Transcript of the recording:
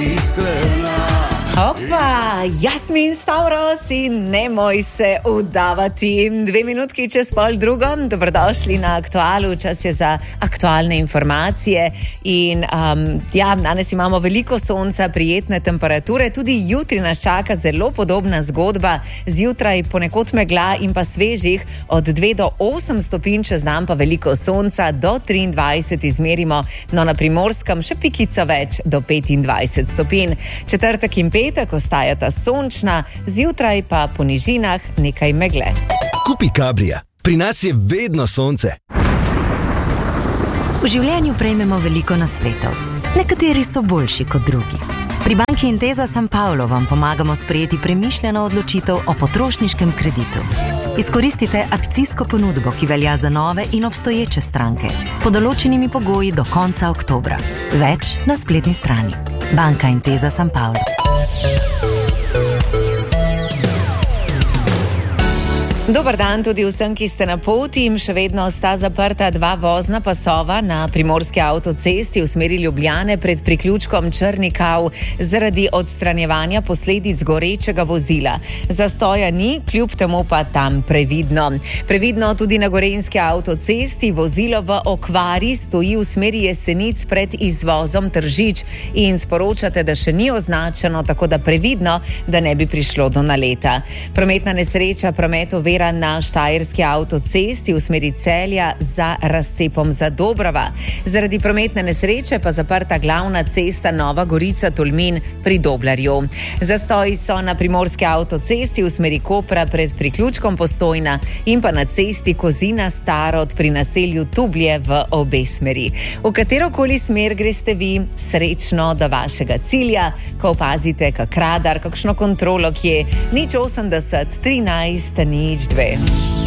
iskrena. Opa, Jasmin Stavros in ne moj se udavati. 2 minutki čez 1:30. Dobrodošli na Aktualu, čas je za aktualne informacije. In danes imamo veliko sonca, prijetne temperature. Tudi jutri nas čaka zelo podobna zgodba. Zjutraj ponekod megla in pa svežih od 2 do 8 stopinj, čez dan pa veliko sonca, do 23 izmerimo. No, na Primorskem še pikico več, do 25 stopinj. Četrtek in petek ostajata sončna, zjutraj pa po nižinah nekaj megle. Kupi Cabrija. Pri nas je vedno sonce. V življenju prejmemo veliko nasvetov. Nekateri so boljši kot drugi. Pri banki Intesa San Paolo vam pomagamo sprejeti premišljeno odločitev o potrošniškem kreditu. Izkoristite akcijsko ponudbo, ki velja za nove in obstoječe stranke, pod določenimi pogoji do konca oktobra. Več na spletni strani. Banka Intesa San Paolo. Dober dan tudi vsem, ki ste na poti. Še vedno sta zaprta 2 vozna pasova na primorski avtocesti v smeri Ljubljane pred priključkom Črni Kav zaradi odstranjevanja posledic gorečega vozila. Zastoja ni, kljub temu pa tam previdno. Previdno tudi na gorenjski avtocesti. Vozilo v okvari stoji v smeri Jesenic pred izvozom Tržič in sporočate, da še ni označeno, tako da previdno, da ne bi prišlo do naleta. Prometna nesreča, promet ovira na štajerski avtocesti v smeri Celja za razcepom Zadobrova. Zaradi prometne nesreče pa zaprta glavna cesta Nova Gorica-Tolmin pri Doblarju. Zastoji so na primorski avtocesti v smeri Kopra pred priključkom Postojna in pa na cesti Kozina-Starod pri naselju Tublje v obe smeri. V katerokoli smer greste vi, srečno do vašega cilja, ko opazite kak radar, kakšno kontrolo, kje 080 13 02.